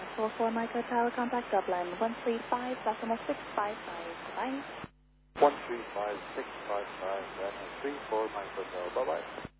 644 Micro Tower, contact Dublin 135.655. Bye-bye. 135.655, 34 Micro Tower. Bye-bye.